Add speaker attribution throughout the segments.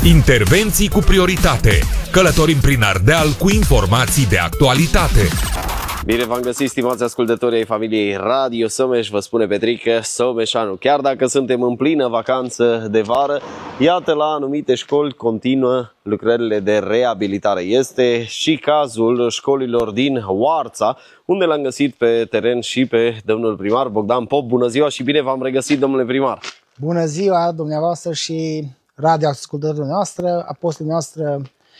Speaker 1: Intervenții cu prioritate. Călătorim prin Ardeal cu informații de actualitate.
Speaker 2: Bine v-am găsit, stimați ascultători ai familiei Radio Sămeș, vă spune Petrică Someșanu. Chiar dacă suntem în plină vacanță de vară, iată, la anumite școli continuă lucrările de reabilitare. Este și cazul școlilor din Oarța, unde l-am găsit pe teren și pe domnul primar Bogdan Pop. Bună ziua și bine v-am regăsit, domnule primar!
Speaker 3: Bună ziua dumneavoastră și radioascultătorii noastre, apostolii noastre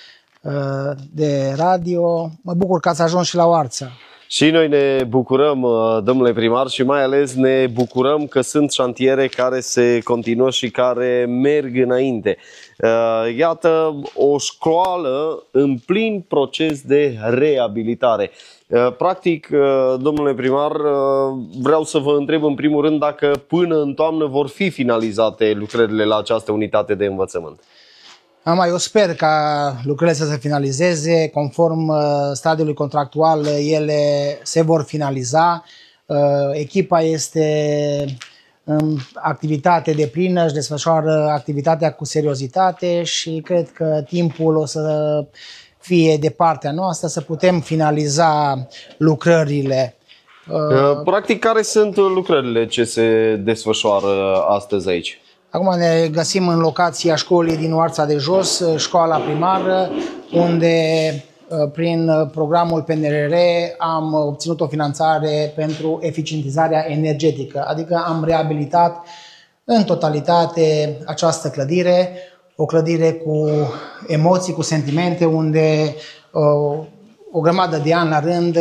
Speaker 3: de radio. Mă bucur că ați ajuns și la Oarța.
Speaker 2: Și noi ne bucurăm, domnule primar, și mai ales ne bucurăm că sunt șantiere care se continuă și care merg înainte. Iată, o școală în plin proces de reabilitare. Practic, domnule primar, vreau să vă întreb în primul rând dacă până în toamnă vor fi finalizate lucrările la această unitate de învățământ.
Speaker 3: Eu sper ca lucrările să se finalizeze, conform stadiului contractual, ele se vor finaliza. Echipa este în activitate deplină, își desfășoară activitatea cu seriozitate și cred că timpul o să fie de partea noastră să putem finaliza lucrările.
Speaker 2: Practic, care sunt lucrările ce se desfășoară astăzi aici?
Speaker 3: Acum ne găsim în locația școlii din Oarța de Jos, școala primară, unde prin programul PNRR am obținut o finanțare pentru eficientizarea energetică, adică am reabilitat în totalitate această clădire, o clădire cu emoții, cu sentimente, unde o grămadă de ani la rând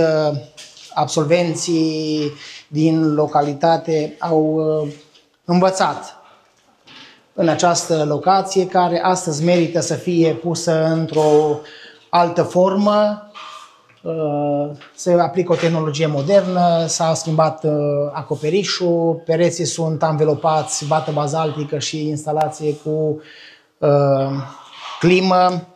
Speaker 3: absolvenții din localitate au învățat în această locație, care astăzi merită să fie pusă într-o altă formă. Se aplică o tehnologie modernă, s-a schimbat acoperișul, pereții sunt anvelopați, vată bazaltică și instalație cu climă,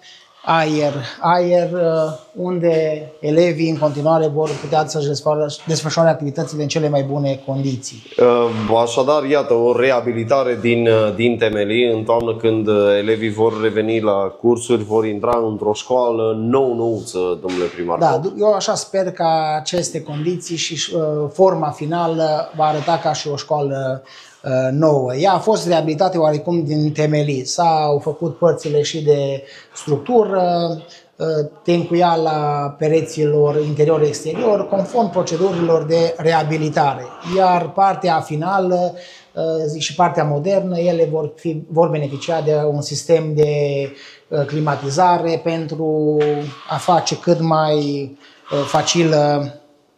Speaker 3: aer, unde elevii în continuare vor putea să-și desfășoare activitățile în cele mai bune condiții.
Speaker 2: Așadar, iată, o reabilitare din temelii. În toamnă, când elevii vor reveni la cursuri, vor intra într-o școală nouță, domnule primar.
Speaker 3: Da, eu așa sper că aceste condiții și forma finală va arăta ca și o școală nouă. Ea a fost reabilitată oarecum din temelii. S-au făcut părțile și de structură, tencuiala pereților interior-exterior, conform procedurilor de reabilitare. Iar partea finală și partea modernă, ele vor beneficia de un sistem de climatizare pentru a face cât mai facilă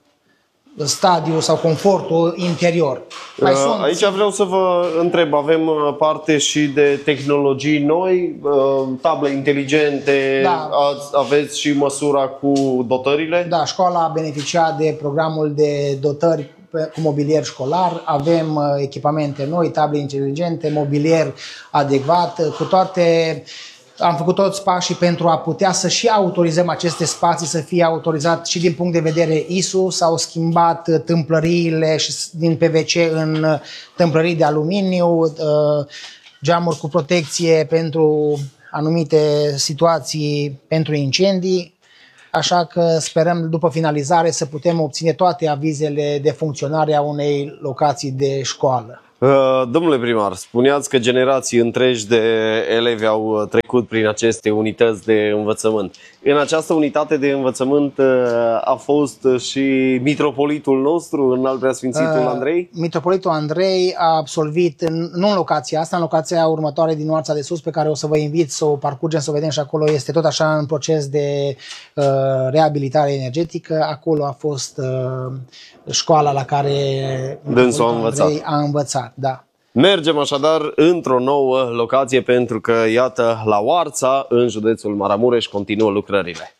Speaker 3: stadiul sau confortul interior.
Speaker 2: Aici vreau să vă întreb, avem parte și de tehnologii noi, table inteligente, da. Aveți și măsura cu dotările?
Speaker 3: Da, școala a beneficiat de programul de dotări cu mobilier școlar, avem echipamente noi, table inteligente, mobilier adecvat, cu toate. Am făcut toți pașii pentru a putea să și autorizăm aceste spații să fie autorizat și din punct de vedere ISO. S-au schimbat tâmplăriile din PVC în tâmplării de aluminiu, geamuri cu protecție pentru anumite situații pentru incendii. Așa că sperăm după finalizare să putem obține toate avizele de funcționare a unei locații de școală.
Speaker 2: Domnule primar, spuneați că generații întregi de elevi au trecut prin aceste unități de învățământ. În această unitate de învățământ a fost și mitropolitul nostru, înalt preasfințitul Andrei?
Speaker 3: Mitropolitul Andrei a absolvit, nu în locația asta, în locația următoare din Oarța de Sus, pe care o să vă invit să o parcurgem, să o vedem, și acolo este tot așa în proces de reabilitare energetică. Acolo a fost școala la care
Speaker 2: dânsul Andrei
Speaker 3: a învățat. Da.
Speaker 2: Mergem așadar într-o nouă locație, pentru că, iată, la Oarța, în județul Maramureș, continuă lucrările.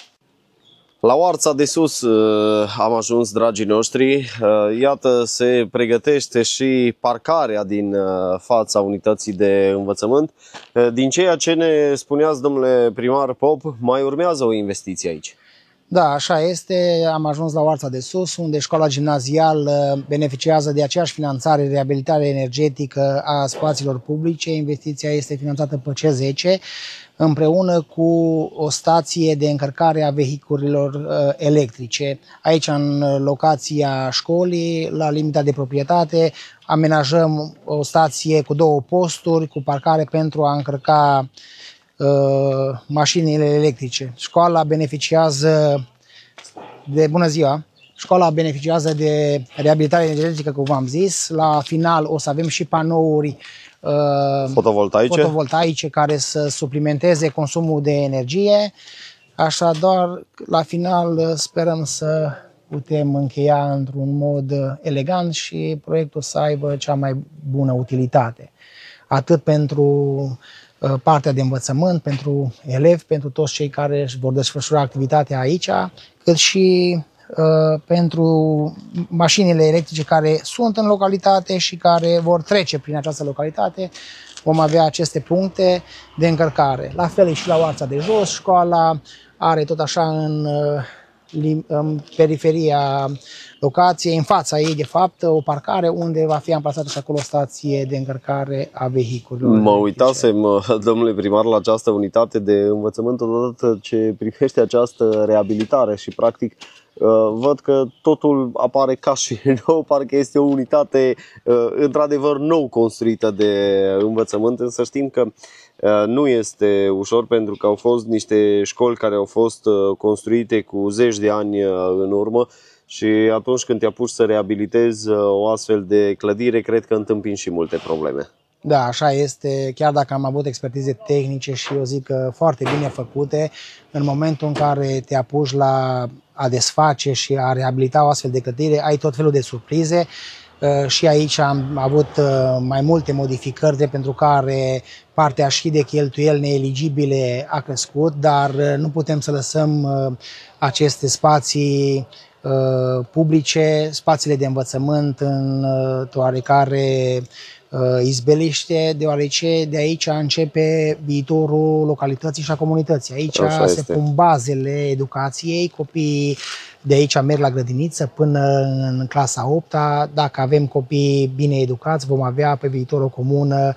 Speaker 2: La Oarța de Sus am ajuns, dragii noștri. Iată, se pregătește și parcarea din fața unității de învățământ. Din ceea ce ne spuneați, domnule primar Pop, mai urmează o investiție aici.
Speaker 3: Da, așa este. Am ajuns la Oarța de Sus, unde școala gimnazială beneficiază de aceeași finanțare, reabilitare energetică a spațiilor publice. Investiția este finanțată pe C10, împreună cu o stație de încărcare a vehiculelor electrice. Aici, în locația școlii, la limita de proprietate, amenajăm o stație cu 2 posturi, cu parcare pentru a încărca mașinile electrice. Școala beneficiază de, bună ziua, școala beneficiază de reabilitare energetică, cum v-am zis. La final o să avem și panouri fotovoltaice care să suplimenteze consumul de energie. Așadar, la final sperăm să putem încheia într-un mod elegant și proiectul să aibă cea mai bună utilitate. Atât pentru partea de învățământ, pentru elevi, pentru toți cei care își vor desfășura activitatea aici, cât și pentru mașinile electrice care sunt în localitate și care vor trece prin această localitate. Vom avea aceste puncte de încărcare. La fel și la Oarța de Jos, școala are tot așa în periferia locației, în fața ei, de fapt, o parcare unde va fi amplasată și acolo o stație de încărcare a vehiculelor.
Speaker 2: Mă uitasem, domnule primar, la această unitate de învățământ odată ce privește această reabilitare și, practic, văd că totul apare ca și nou, parcă este o unitate într-adevăr nou construită de învățământ, însă știm că nu este ușor, pentru că au fost niște școli care au fost construite cu zeci de ani în urmă și atunci când te apuci să reabilitezi o astfel de clădire, cred că întâmpini și multe probleme.
Speaker 3: Da, așa este, chiar dacă am avut expertize tehnice și eu zic că foarte bine făcute, în momentul în care te apuci la a desface și a reabilita o astfel de clădire, ai tot felul de surprize. Și aici am avut mai multe modificări, pentru care partea și de cheltuieli neeligibile a crescut, dar nu putem să lăsăm aceste spații publice, spațiile de învățământ în oarecare izbeliște, deoarece de aici începe viitorul localității și a comunității. Aici se pun bazele educației, copiii de aici merg la grădiniță până în clasa 8-a. Dacă avem copii bine educați, vom avea pe viitor o comună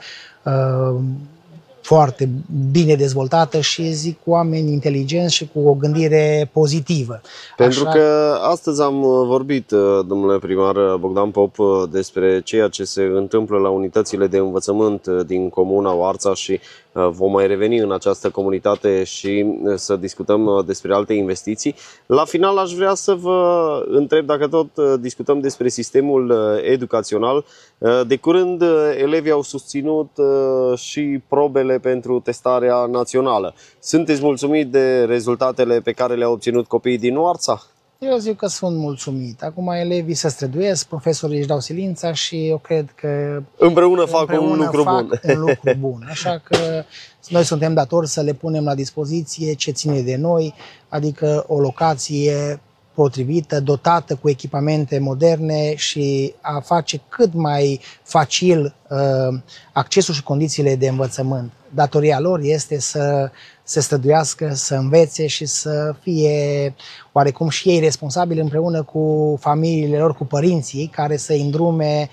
Speaker 3: foarte bine dezvoltată și, zic, cu oameni inteligenți și cu o gândire pozitivă.
Speaker 2: Pentru că astăzi am vorbit, domnule primar Bogdan Pop, despre ceea ce se întâmplă la unitățile de învățământ din comuna Oarța și vom mai reveni în această comunitate și să discutăm despre alte investiții. La final aș vrea să vă întreb, dacă tot discutăm despre sistemul educațional, de curând elevii au susținut și probele pentru testarea națională. Sunteți mulțumit de rezultatele pe care le-au obținut copiii din Oarța?
Speaker 3: Eu zic că sunt mulțumit. Acum elevii se străduiesc, profesorii își dau silința și eu cred că
Speaker 2: împreună fac un lucru
Speaker 3: bun. Așa că noi suntem datori să le punem la dispoziție ce ține de noi, adică o locație potrivită, dotată cu echipamente moderne și a face cât mai facil accesul și condițiile de învățământ. Datoria lor este să se străduiască, să învețe și să fie oarecum și ei responsabili împreună cu familiile lor, cu părinții, care să-i îndrume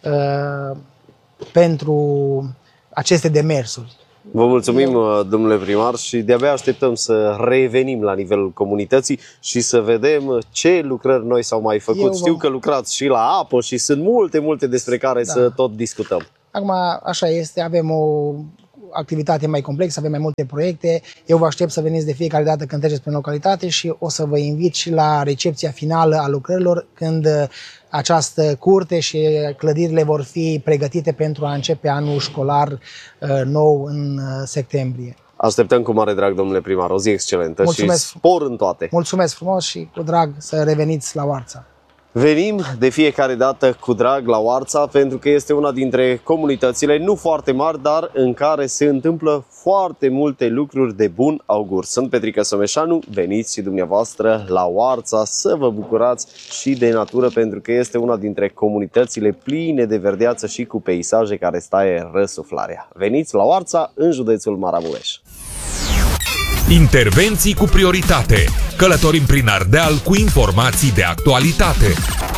Speaker 3: pentru aceste demersuri.
Speaker 2: Vă mulțumim, domnule primar, și de-abia așteptăm să revenim la nivelul comunității și să vedem ce lucrări noi s-au mai făcut. Știu că lucrați și la apă și sunt multe despre care să tot discutăm.
Speaker 3: Acum, așa este, avem o activitate mai complexă, avem mai multe proiecte. Eu vă aștept să veniți de fiecare dată când treceți prin localitate și o să vă invit și la recepția finală a lucrărilor, când această curte și clădirile vor fi pregătite pentru a începe anul școlar nou în septembrie.
Speaker 2: Așteptăm cu mare drag, domnule primar, o zi excelentă. Mulțumesc. Și spor în toate.
Speaker 3: Mulțumesc frumos și cu drag să reveniți la Oarța.
Speaker 2: Venim de fiecare dată cu drag la Oarța, pentru că este una dintre comunitățile nu foarte mari, dar în care se întâmplă foarte multe lucruri de bun augur. Sunt Petrica Someșanu, veniți și dumneavoastră la Oarța să vă bucurați și de natură, pentru că este una dintre comunitățile pline de verdeață și cu peisaje care staie răsuflarea. Veniți la Oarța, în județul Maramureș.
Speaker 1: Intervenții cu prioritate. Călătorim prin Ardeal cu informații de actualitate.